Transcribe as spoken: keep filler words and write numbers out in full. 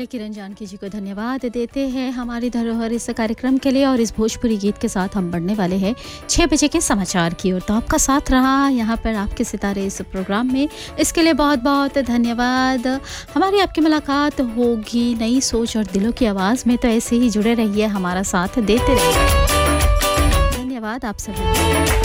किरण जानकी जी को धन्यवाद देते हैं हमारी धरोहर इस कार्यक्रम के लिए। और इस भोजपुरी गीत के साथ हम बढ़ने वाले हैं छः बजे के समाचार की ओर। तो आपका साथ रहा यहाँ पर आपके सितारे इस प्रोग्राम में, इसके लिए बहुत बहुत धन्यवाद। हमारी आपकी मुलाकात होगी नई सोच और दिलों की आवाज़ में, तो ऐसे ही जुड़े रहिए, हमारा साथ देते रहिए। धन्यवाद आप सभी।